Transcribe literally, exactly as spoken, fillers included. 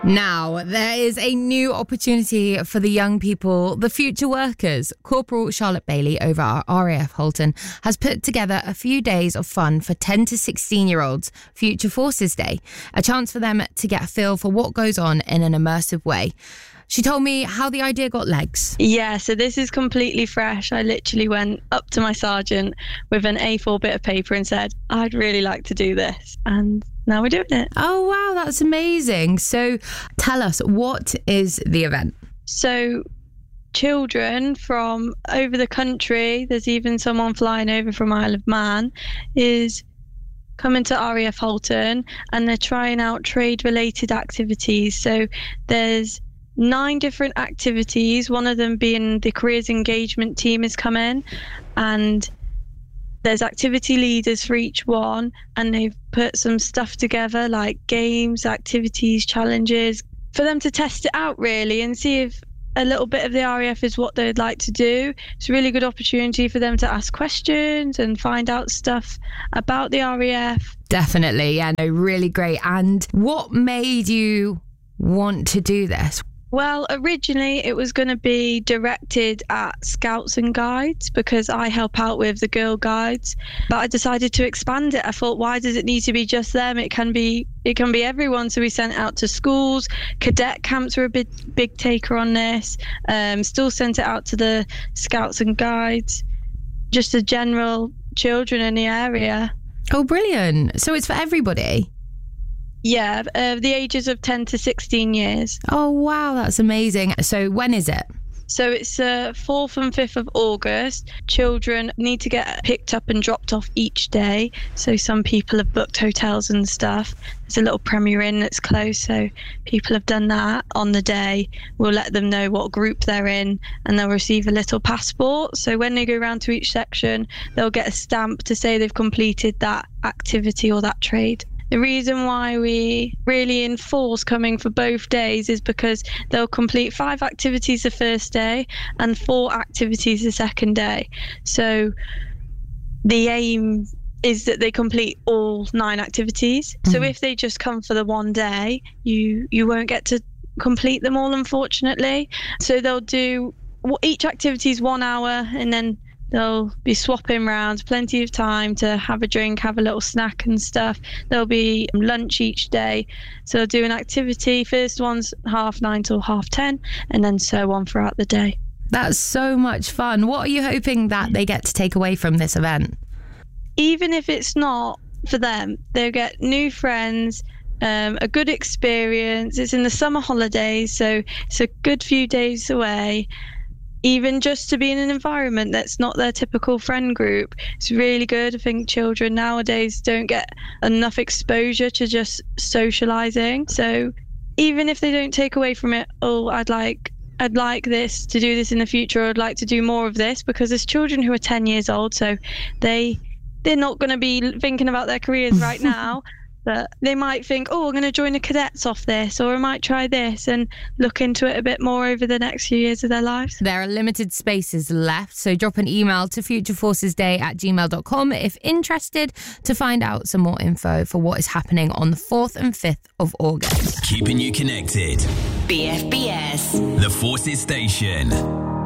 Now, there is a new opportunity for the young people, the future workers. Corporal Charlotte Bailey over at R A F Halton has put together a few days of fun for ten to sixteen-year-olds, Future Forces Day, a chance for them to get a feel for what goes on in an immersive way. She told me how the idea got legs. Yeah, so this is completely fresh. I literally went up to my sergeant with an A four bit of paper and said, I'd really like to do this. And now we're doing it. Oh, wow, that's amazing. So tell us, what is the event? So children from over the country, there's even someone flying over from Isle of Man, is coming to R A F Halton and they're trying out trade-related activities. So there's nine different activities, one of them being the careers engagement team is coming, and there's activity leaders for each one, and they've put some stuff together like games, activities, challenges for them to test it out really and see if a little bit of the R A F is what they'd like to do. It's a really good opportunity for them to ask questions and find out stuff about the R A F. Definitely, yeah, no, really great. And what made you want to do this? Well, originally it was going to be directed at Scouts and Guides because I help out with the Girl Guides, but I decided to expand it. I thought, why does it need to be just them? It can be it can be everyone. So we sent it out to schools. Cadet camps were a big, big taker on this. Um, still sent it out to the Scouts and Guides, just the general children in the area. Oh, brilliant. So it's for everybody? Yeah, uh, the ages of ten to sixteen years. Oh, wow, that's amazing. So when is it? So it's uh, fourth and fifth of August. Children need to get picked up and dropped off each day. So some people have booked hotels and stuff. There's a little Premier Inn that's close, so people have done that on the day. We'll let them know what group they're in and they'll receive a little passport. So when they go around to each section, they'll get a stamp to say they've completed that activity or that trade. The reason why we really enforce coming for both days is because they'll complete five activities the first day and four activities the second day. So the aim is that they complete all nine activities. Mm-hmm. So if they just come for the one day, you you won't get to complete them all, unfortunately. So they'll do, each activity is one hour and then they'll be swapping around, plenty of time to have a drink, have a little snack and stuff. There'll be lunch each day. So they'll do an activity. First one's half nine till half ten, and then so on throughout the day. That's so much fun. What are you hoping that they get to take away from this event? Even if it's not for them, they'll get new friends, um, a good experience. It's in the summer holidays, so it's a good few days away. Even just to be in an environment that's not their typical friend group, it's really good. I think children nowadays don't get enough exposure to just socializing. So even if they don't take away from it, oh, I'd like I'd like this to do this in the future, or I'd like to do more of this, because there's children who are ten years old, so they they're not going to be thinking about their careers right now. But they might think, oh, I'm going to join the cadets off this, or I might try this, and look into it a bit more over the next few years of their lives. There are limited spaces left, so drop an email to futureforcesday at gmail dot com if interested to find out some more info for what is happening on the fourth and fifth of August. Keeping you connected. B F B S. The Forces Station.